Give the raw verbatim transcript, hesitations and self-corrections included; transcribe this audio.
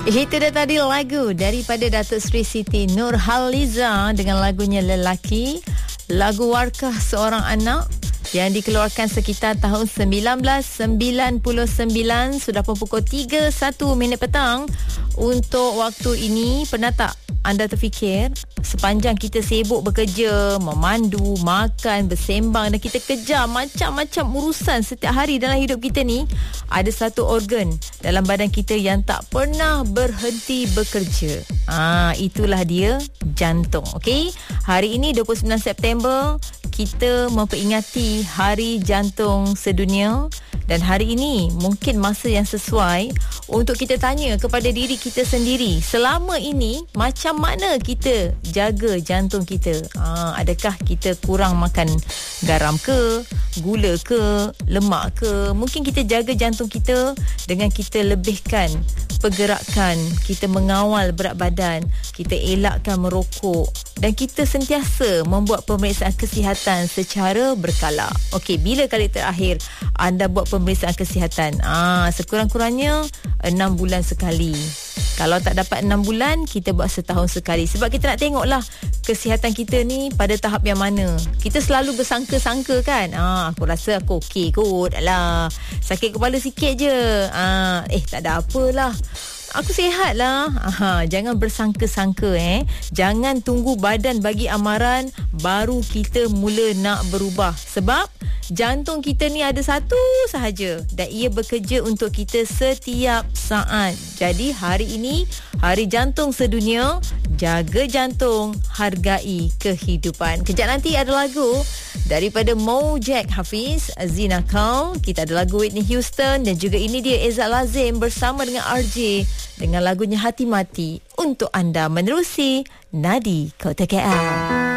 Itu dia tadi lagu daripada Datuk Seri Siti Nurhaliza dengan lagunya Lelaki. Lagu Warkah Seorang Anak yang dikeluarkan sekitar tahun sembilan belas sembilan puluh sembilan. Sudah pun pukul tiga satu minit petang. Untuk waktu ini, pernah tak anda terfikir sepanjang kita sibuk bekerja, memandu, makan, bersembang dan kita kejar macam-macam urusan setiap hari dalam hidup kita ni, ada satu organ dalam badan kita yang tak pernah berhenti bekerja. Ah, itulah dia jantung. Okey, hari ini dua puluh sembilan September kita memperingati Hari Jantung Sedunia. Dan hari ini mungkin masa yang sesuai untuk kita tanya kepada diri kita sendiri, selama ini macam mana kita jaga jantung kita? Ha, adakah kita kurang makan garam ke, gula ke, lemak ke? Mungkin kita jaga jantung kita dengan kita lebihkan pergerakan, kita mengawal berat badan, kita elakkan merokok dan kita sentiasa membuat pemeriksaan kesihatan secara berkala. Okey, bila kali terakhir anda buat pemeriksaan kesihatan? Ah, sekurang-kurangnya enam bulan sekali. Kalau tak dapat enam bulan, kita buat setahun sekali. Sebab kita nak tengoklah kesihatan kita ni pada tahap yang mana. Kita selalu bersangka-sangka kan. Ah, aku rasa aku okey kot. Alah, sakit kepala sikit je. Ah, eh, tak ada apalah. Aku sihat lah. Aha, jangan bersangka-sangka eh. Jangan tunggu badan bagi amaran baru kita mula nak berubah. Sebab jantung kita ni ada satu sahaja dan ia bekerja untuk kita setiap saat. Jadi hari ini Hari Jantung Sedunia. Jaga jantung, hargai kehidupan. Kejap nanti ada lagu daripada Mo Jack Hafiz, Zina Kau. Kita ada lagu Whitney Houston dan juga ini dia Ezat Lazim bersama dengan R J dengan lagunya Hati Mati untuk anda menerusi Nadi Kota K L.